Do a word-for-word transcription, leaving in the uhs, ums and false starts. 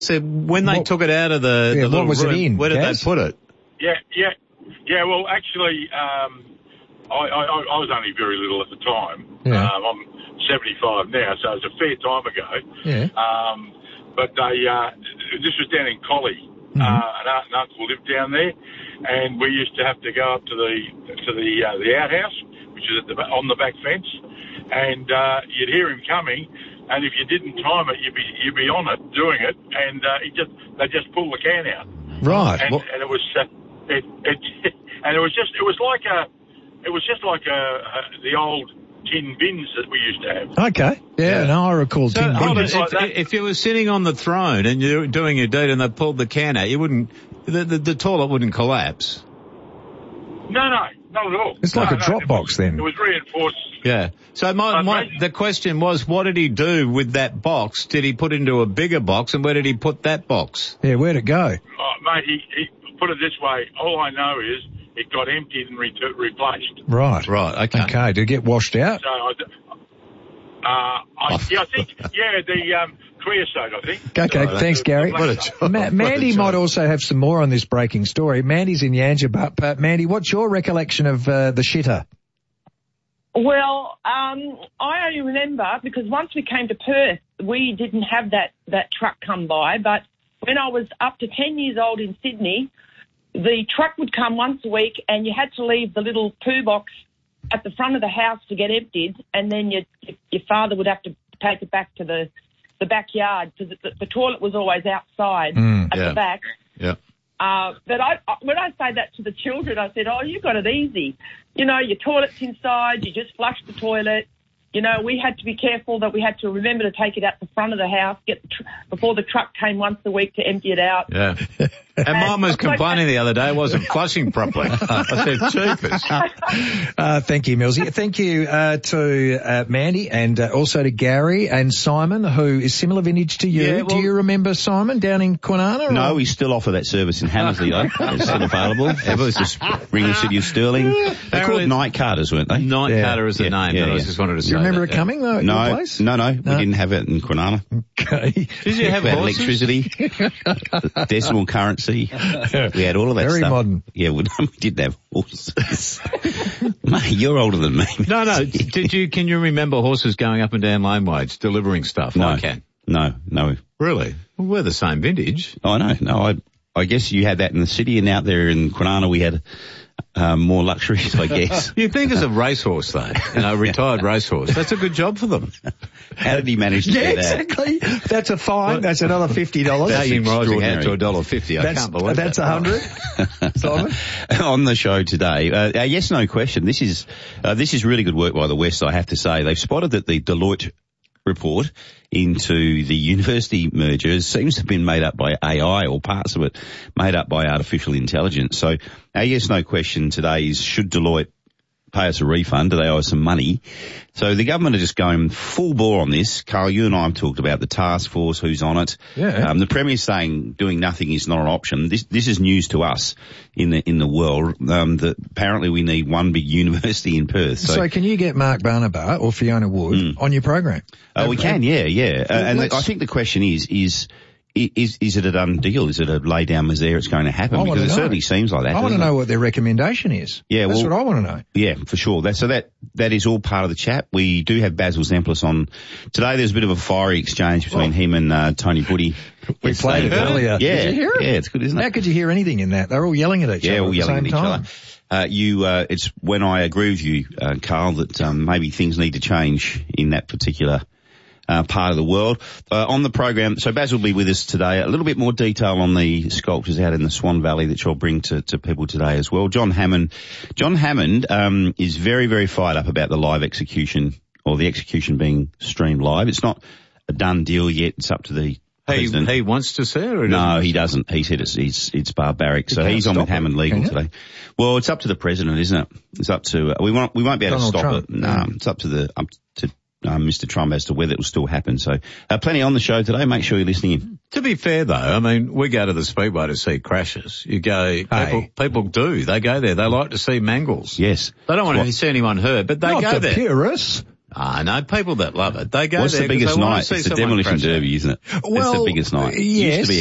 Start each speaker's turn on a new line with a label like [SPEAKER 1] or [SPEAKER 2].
[SPEAKER 1] So when they
[SPEAKER 2] What-
[SPEAKER 1] took it out of the,
[SPEAKER 2] Yeah,
[SPEAKER 1] the
[SPEAKER 2] what
[SPEAKER 1] little
[SPEAKER 2] was it
[SPEAKER 1] room,
[SPEAKER 2] in,
[SPEAKER 1] where did
[SPEAKER 2] Gaz?
[SPEAKER 1] they put it?
[SPEAKER 3] Yeah, yeah, yeah. Well, actually, um, I, I, I was only very little at the time.
[SPEAKER 2] Yeah.
[SPEAKER 3] Um, I'm seventy-five now, so it was a fair time ago.
[SPEAKER 2] Yeah.
[SPEAKER 3] Um, but they, uh, this was down in Collie.
[SPEAKER 2] Mm-hmm.
[SPEAKER 3] Uh, an aunt and uncle lived down there, and we used to have to go up to the to the uh, the outhouse, which is at the ba- on the back fence, and uh, you'd hear him coming. And if you didn't time it, you'd be you'd be on it doing it, and uh, he just they just pull the can out.
[SPEAKER 2] Right.
[SPEAKER 3] And,
[SPEAKER 2] Well,
[SPEAKER 3] and it was uh, it, it and it was just it was like a it was just like a, a the old tin bins that we used to have.
[SPEAKER 2] okay. Yeah,
[SPEAKER 1] Yeah.
[SPEAKER 2] no, I recall
[SPEAKER 1] So,
[SPEAKER 2] tin
[SPEAKER 1] hold on,
[SPEAKER 2] bins.
[SPEAKER 3] like
[SPEAKER 1] if,
[SPEAKER 3] that.
[SPEAKER 1] if you were sitting on the throne and you're doing your deed and they pulled the can out, you wouldn't, the, the, the toilet wouldn't collapse.
[SPEAKER 3] No, no, not at all.
[SPEAKER 2] It's like
[SPEAKER 3] No,
[SPEAKER 2] a
[SPEAKER 3] no,
[SPEAKER 2] drop
[SPEAKER 3] it
[SPEAKER 2] box
[SPEAKER 3] was,
[SPEAKER 2] then.
[SPEAKER 3] It was reinforced.
[SPEAKER 1] Yeah. So my,
[SPEAKER 3] Uh,
[SPEAKER 1] my,
[SPEAKER 3] mate-
[SPEAKER 1] the question was, what did he do with that box? Did he put into a bigger box, and where did he put that box?
[SPEAKER 2] Yeah, where'd it go?
[SPEAKER 3] Oh, mate, he, he put it this way. All I know is it got emptied and re- replaced.
[SPEAKER 2] Right.
[SPEAKER 1] Right, okay.
[SPEAKER 2] Okay, did it get washed out?
[SPEAKER 3] So I, uh, I, yeah, I think, yeah, the um, creosote, I think.
[SPEAKER 2] Okay,
[SPEAKER 3] Uh,
[SPEAKER 2] thanks,
[SPEAKER 3] the-
[SPEAKER 2] Gary.
[SPEAKER 3] the
[SPEAKER 1] What a
[SPEAKER 3] black-
[SPEAKER 1] job.
[SPEAKER 2] Ma-
[SPEAKER 1] What a
[SPEAKER 2] Mandy
[SPEAKER 1] job.
[SPEAKER 2] might also have some more on this breaking story. Mandy's in Yanja, but, but Mandy, what's your recollection of uh, the shitter?
[SPEAKER 4] Well, um, I only remember because once we came to Perth, we didn't have that, that truck come by. But when I was up to ten years old in Sydney, the truck would come once a week and you had to leave the little poo box at the front of the house to get emptied, and then your, your father would have to take it back to the, the backyard because the, the toilet was always outside
[SPEAKER 2] Mm,
[SPEAKER 4] at
[SPEAKER 1] yeah.
[SPEAKER 4] the back.
[SPEAKER 1] Yeah.
[SPEAKER 4] Uh, but I, I, when I say that to the children, I said, oh, you got it easy. You know, your toilet's inside, you just flush the toilet. You know, we had to be careful that we had to remember to take it out the front of the house get the tr- before the truck came once a week to empty it out.
[SPEAKER 1] Yeah. And Mum was complaining the other day it wasn't flushing properly. I said, cheapers.
[SPEAKER 2] Uh, thank you, Millsy. Thank you uh, to uh, Mandy and uh, also to Gary and Simon, who is similar vintage to you.
[SPEAKER 1] Yeah,
[SPEAKER 2] Do
[SPEAKER 1] well-
[SPEAKER 2] you remember Simon down in Kwinana?
[SPEAKER 5] No,
[SPEAKER 2] or?
[SPEAKER 5] we still offer that service in Hammersley, though. It's still available. It was just ring the City of Stirling. They're
[SPEAKER 1] Apparently-
[SPEAKER 5] called night carters, weren't they?
[SPEAKER 1] Night
[SPEAKER 2] Yeah.
[SPEAKER 1] Carter is the
[SPEAKER 5] Yeah,
[SPEAKER 1] name,
[SPEAKER 5] yeah,
[SPEAKER 1] but I
[SPEAKER 5] yeah.
[SPEAKER 1] just wanted to say
[SPEAKER 2] Do you remember
[SPEAKER 1] that,
[SPEAKER 2] it coming, though, at
[SPEAKER 5] No,
[SPEAKER 2] your place?
[SPEAKER 5] no, no,
[SPEAKER 2] No?
[SPEAKER 5] we didn't have it in Kwinana.
[SPEAKER 2] Okay.
[SPEAKER 1] Did you have
[SPEAKER 5] We had
[SPEAKER 1] horses?
[SPEAKER 5] electricity, decimal currency. We had all of that
[SPEAKER 2] Very
[SPEAKER 5] stuff.
[SPEAKER 2] modern.
[SPEAKER 5] Yeah, we, we didn't have horses. Mate, you're older than me.
[SPEAKER 1] No, no. Did you? Can you remember horses going up and down laneways delivering stuff?
[SPEAKER 5] No,
[SPEAKER 1] I can.
[SPEAKER 5] no, no.
[SPEAKER 1] Really? Well, we're the same vintage.
[SPEAKER 5] Oh, no, no. I, I guess you had that in the city, and out there in Kwinana we had um, more luxuries, I guess.
[SPEAKER 1] You think as a racehorse, though, you know, a retired racehorse, that's a good job for them.
[SPEAKER 5] How did he manage to
[SPEAKER 2] Yeah,
[SPEAKER 5] do that?
[SPEAKER 2] exactly. That's a fine. That's another fifty dollars.
[SPEAKER 1] Dating rising out
[SPEAKER 5] extraordinary.
[SPEAKER 1] to a dollar fifty. I
[SPEAKER 2] That's,
[SPEAKER 1] can't believe
[SPEAKER 2] that's a
[SPEAKER 1] that.
[SPEAKER 2] hundred. Simon?
[SPEAKER 5] On the show today, uh, a yes no question. This is uh, this is really good work by the West, I have to say. They've spotted that the Deloitte report into the university mergers seems to have been made up by A I, or parts of it made up by artificial intelligence. So our yes no question today is, should Deloitte pay us a refund? Do they owe us some money? So the government are just going full bore on this. Carl, you and I have talked about the task force, who's on it.
[SPEAKER 2] Yeah.
[SPEAKER 5] Um, the Premier's saying doing nothing is not an option. This this is news to us in the in the world. Um, that apparently we need one big university in Perth. So,
[SPEAKER 2] So can you get Mark Barnabar or Fiona Wood on your program?
[SPEAKER 5] uh, we can, yeah, yeah. Uh, and the,
[SPEAKER 2] let's-
[SPEAKER 5] I think the question is is. Is is it a done deal? Is it a lay down misere it's going to happen?
[SPEAKER 2] I wanna
[SPEAKER 5] Because it
[SPEAKER 2] know.
[SPEAKER 5] certainly seems like that.
[SPEAKER 2] I want to
[SPEAKER 5] doesn't it?
[SPEAKER 2] know what their recommendation is.
[SPEAKER 5] Yeah,
[SPEAKER 2] That's
[SPEAKER 5] well-
[SPEAKER 2] what I want to know.
[SPEAKER 5] Yeah, for sure. That, so that, that is all part of the chat. We do have Basil Zemplis on today. There's a bit of a fiery exchange between him and, uh, Tony Buddy.
[SPEAKER 2] We played it earlier.
[SPEAKER 5] Yeah.
[SPEAKER 2] Did you hear it?
[SPEAKER 5] Yeah, it's good, isn't it?
[SPEAKER 2] How could you hear anything in that? They're all yelling at each
[SPEAKER 5] Yeah,
[SPEAKER 2] other
[SPEAKER 5] all
[SPEAKER 2] at
[SPEAKER 5] yelling
[SPEAKER 2] the
[SPEAKER 5] at
[SPEAKER 2] same
[SPEAKER 5] each
[SPEAKER 2] time.
[SPEAKER 5] other. Uh, you, uh, it's when I agree with you, uh, Carl, that, um, maybe things need to change in that particular Uh, part of the world. Uh, on the program, so Baz will be with us today. A little bit more detail on the sculptures out in the Swan Valley that you'll bring to, to people today as well. John Hammond, John Hammond, um, is very, very fired up about the live execution, or the execution being streamed live. It's not a done deal yet. It's up to the
[SPEAKER 1] He,
[SPEAKER 5] president.
[SPEAKER 1] he wants to see it, or he
[SPEAKER 5] No,
[SPEAKER 1] doesn't?
[SPEAKER 5] he doesn't. He said it's it's, it's barbaric. So
[SPEAKER 2] can't
[SPEAKER 5] he's on
[SPEAKER 2] stop
[SPEAKER 5] with
[SPEAKER 2] it,
[SPEAKER 5] Hammond Legal
[SPEAKER 2] can you?
[SPEAKER 5] today. Well, it's up to the president, isn't it? It's up to uh, we won't we won't be able
[SPEAKER 2] Donald
[SPEAKER 5] to stop
[SPEAKER 2] Trump,
[SPEAKER 5] it. No,
[SPEAKER 2] yeah.
[SPEAKER 5] it's up to the up to um, Mister Trump as to whether it will still happen. So uh, plenty on the show today. Make sure you're listening in.
[SPEAKER 1] To be fair, though, I mean, we go to the Speedway to see crashes. You go, people, people do. They go there. They like to see mangles.
[SPEAKER 5] Yes.
[SPEAKER 1] They don't want
[SPEAKER 5] What-
[SPEAKER 1] to see anyone hurt, but they
[SPEAKER 2] Not
[SPEAKER 1] go
[SPEAKER 2] the
[SPEAKER 1] there.
[SPEAKER 2] purists.
[SPEAKER 1] I know people that love it. They go
[SPEAKER 5] What's
[SPEAKER 1] there
[SPEAKER 5] the biggest
[SPEAKER 1] 'cause they wanna
[SPEAKER 5] night?
[SPEAKER 1] see
[SPEAKER 5] It's the
[SPEAKER 1] someone
[SPEAKER 5] Demolition
[SPEAKER 1] crash out.
[SPEAKER 5] Derby, isn't it?
[SPEAKER 2] Well,
[SPEAKER 5] It's the biggest night. It
[SPEAKER 2] yes.
[SPEAKER 5] used to be